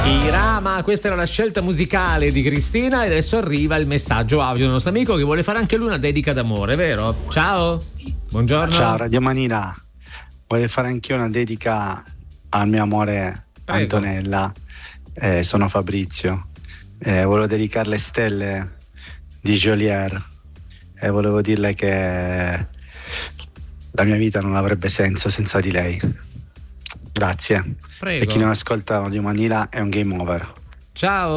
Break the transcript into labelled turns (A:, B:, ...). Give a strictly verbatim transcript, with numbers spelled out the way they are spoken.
A: Irama, questa era la scelta musicale di Cristina e adesso arriva il messaggio audio del nostro amico che vuole fare anche lui una dedica d'amore, vero? Ciao, buongiorno.
B: Ciao Radio Manina, voglio fare anch'io una dedica al mio amore. Prego. Antonella, eh, sono Fabrizio, eh, volevo dedicare le stelle di Jolier e volevo dirle che la mia vita non avrebbe senso senza di lei. Grazie.
A: Prego.
B: E chi non ascolta Radio Manila è un game over.
A: Ciao.